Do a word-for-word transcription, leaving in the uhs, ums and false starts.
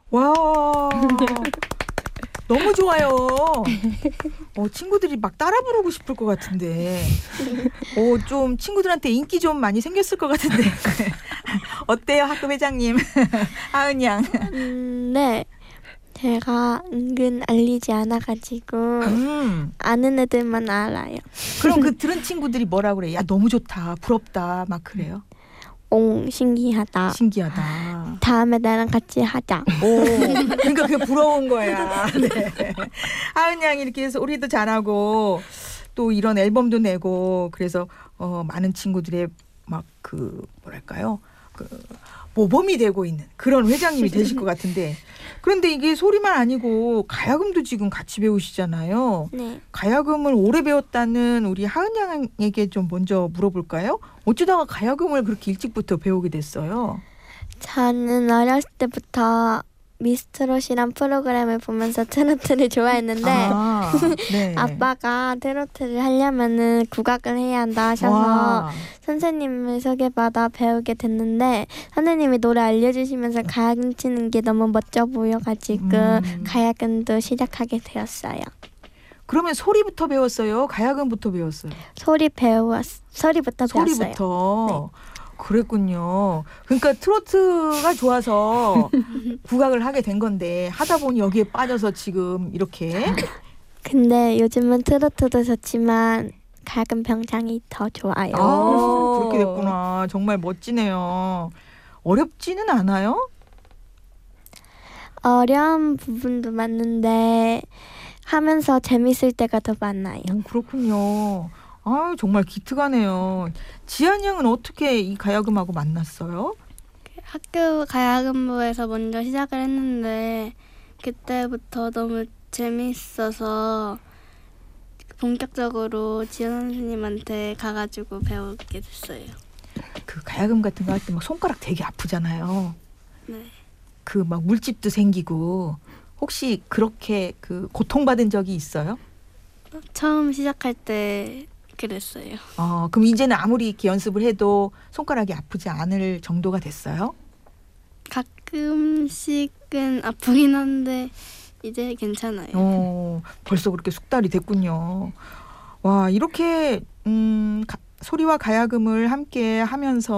와. 너무 좋아요. 어, 친구들이 막 따라 부르고 싶을 것 같은데. 어, 좀 친구들한테 인기 좀 많이 생겼을 것 같은데. 어때요, 학급 회장님? 하은 양. 음, 네. 제가 은근 알리지 않아가지고 음. 아는 애들만 알아요. 그럼 그 들은 친구들이 뭐라 그래? 야, 너무 좋다, 부럽다, 막 그래요. 오, 신기하다. 신기하다. 다음에 나랑 같이 하자. 오, 그러니까 그게 부러운 거야. 네. 하은 양이 이렇게 해서 우리도 잘하고 또 이런 앨범도 내고 그래서 어, 많은 친구들의 막 그 뭐랄까요? 그 모범이 되고 있는 그런 회장님이 되실 것 같은데 그런데 이게 소리만 아니고 가야금도 지금 같이 배우시잖아요. 네. 가야금을 오래 배웠다는 우리 하은 양에게 좀 먼저 물어볼까요? 어쩌다가 가야금을 그렇게 일찍부터 배우게 됐어요? 저는 어렸을 때부터 미스트롯이란 프로그램을 보면서 트로트를 좋아했는데 아, 네. 아빠가 트로트를 하려면은 국악을 해야 한다 하셔서 와. 선생님을 소개받아 배우게 됐는데 선생님이 노래 알려주시면서 가야금 치는 게 너무 멋져 보여가지고 음. 가야금도 시작하게 되었어요. 그러면 소리부터 배웠어요? 가야금부터 배웠어요? 소리 배웠, 소리부터 배웠어요. 소리부터. 그랬군요. 그러니까 트로트가 좋아서 국악을 하게 된 건데 하다 보니 여기에 빠져서 지금 이렇게. 근데 요즘은 트로트도 좋지만 가야금 병장이 더 좋아요. 아, 그렇게 됐구나. 정말 멋지네요. 어렵지는 않아요? 어려운 부분도 많은데 하면서 재밌을 때가 더 많아요. 오, 그렇군요. 아, 정말 기특하네요. 지한 양은 어떻게 이 가야금하고 만났어요? 학교 가야금부에서 먼저 시작을 했는데 그때부터 너무 재밌어서 본격적으로 지연 선생님한테 가가지고 배우게 됐어요. 그 가야금 같은 거 할 때 막 손가락 되게 아프잖아요. 네. 그 막 물집도 생기고 혹시 그렇게 그 고통받은 적이 있어요? 처음 시작할 때 그랬어요. 어, 그럼 이제는 아무리 이렇게 연습을 해도 손가락이 아프지 않을 정도가 됐어요? 가끔씩은 아프긴 한데 이제 괜찮아요. 어, 벌써 그렇게 숙달이 됐군요. 와, 이렇게 음, 가, 소리와 가야금을 함께 하면서